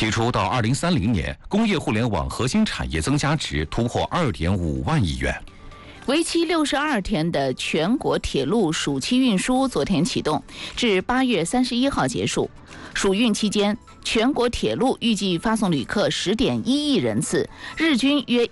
提出到2030年，工业互联网核心产业增加值突破2.5万亿元。 为期62天的全国铁路暑期运输昨天启动，至8月31号结束。暑运期间，全国铁路预计发送旅客10.1亿人次，日均约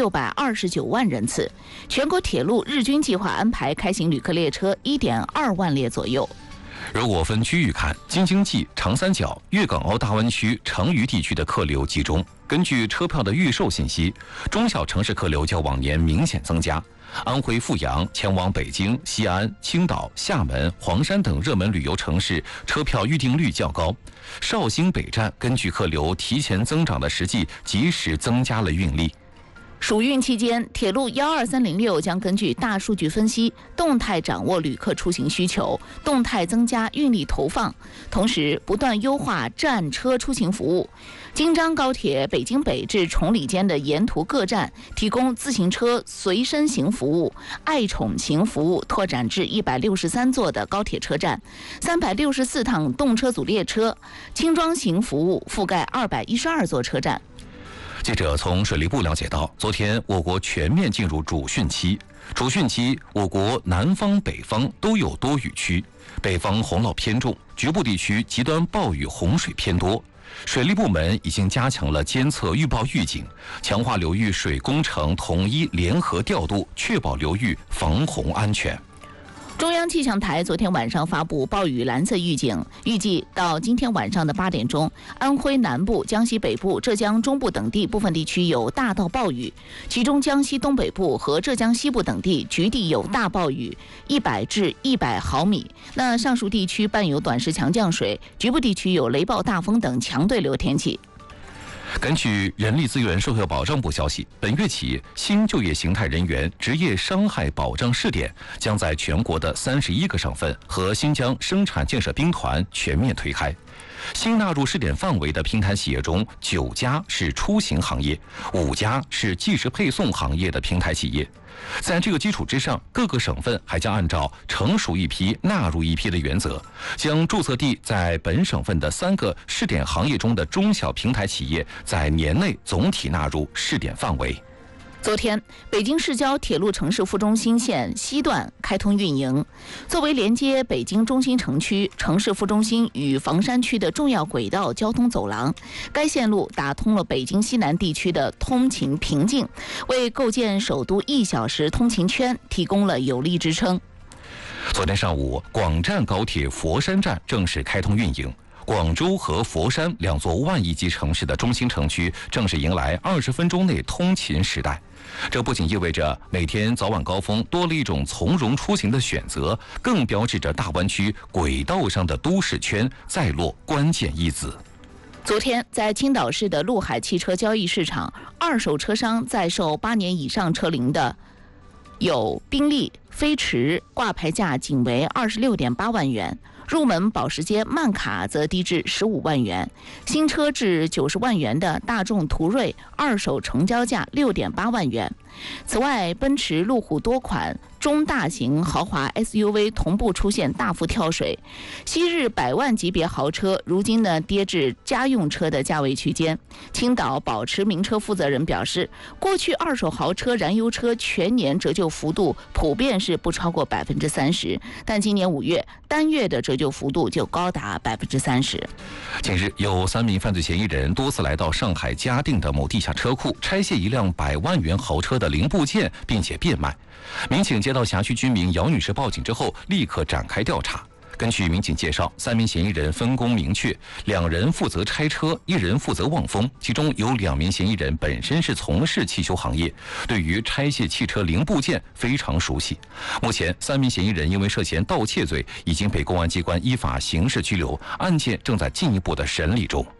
1629万人次。全国铁路日均计划安排开行旅客列车1.2万列左右。 如果分区域看，京津冀、长三角、粤港澳大湾区、成渝地区的客流集中。根据车票的预售信息，中小城市客流较往年明显增加。安徽阜阳前往北京、西安、青岛、厦门、黄山等热门旅游城市车票预订率较高。绍兴北站根据客流提前增长的实际，及时增加了运力。 暑运期间，铁路12306将根据大数据分析，动态掌握旅客出行需求，动态增加运力投放，同时不断优化站车出行服务。京张高铁北京北至崇礼间的沿途各站提供自行车随身行服务，爱宠行服务拓展至163座的高铁车站，364趟动车组列车，轻装行服务覆盖212座车站。 记者从水利部了解到，昨天我国全面进入主汛期。主汛期，我国南方、北方都有多雨区，北方洪涝偏重，局部地区极端暴雨洪水偏多。水利部门已经加强了监测预报预警，强化流域水工程统一联合调度，确保流域防洪安全。 中央气象台昨天晚上发布暴雨蓝色预警，预计到今天晚上的8点钟，安徽南部、江西北部、浙江中部等地部分地区有大到暴雨，其中江西东北部和浙江西部等地局地有大暴雨，100至100毫米。那上述地区伴有短时强降水，局部地区有雷暴大风等强对流天气。 根据人力资源社会保障部消息，本月起，新就业形态人员职业伤害保障试点将在全国的31个省份和新疆生产建设兵团全面推开。新纳入试点范围的拼摊企业中，9家是出行行业，5家是即时配送行业的平台企业。在这个基础之上，各个省份还将按照成熟一批纳入一批的原则，将注册地在本省份的3个试点行业中的中小平台企业在年内总体纳入试点范围。 昨天，北京市郊铁路城市副中心线西段开通运营。作为连接北京中心城区、城市副中心与房山区的重要轨道交通走廊，该线路打通了北京西南地区的通勤瓶颈，为构建首都1小时通勤圈提供了有力支撑。 昨天上午，广湛高铁佛山站正式开通运营。广州和佛山2座万亿级城市的中心城区正式迎来20分钟内通勤时代。这不仅意味着每天早晚高峰多了一种从容出行的选择，更标志着大湾区轨道上的都市圈再落关键一子。 昨天，在青岛市的陆海汽车交易市场，二手车商在售8年以上车龄的有宾利、飞驰，挂牌价仅为26.8万元。入门保时捷曼卡则低至15万元，新车至90万元的大众途锐二手成交价6.8万元。此外，奔驰、路虎多款中大型豪华 SUV 同步出现大幅跳水，昔日100万级别豪车如今呢跌至家用车的价位区间。青岛保持名车负责人表示，过去二手豪车、燃油车全年折旧幅度普遍是不超过30%，但今年5月单月的折旧幅度就高达30%。 近日，有3名犯罪嫌疑人多次来到上海嘉定的某地下车库，拆卸一辆100万元豪车的零部件，并且变卖。民警接到辖区居民姚女士报警之后，立刻展开调查。根据民警介绍，3名嫌疑人分工明确，2人负责拆车，1人负责望风。其中有2名嫌疑人本身是从事汽修行业，对于拆卸汽车零部件非常熟悉。目前，3名嫌疑人因为涉嫌盗窃罪，已经被公安机关依法刑事拘留，案件正在进一步的审理中。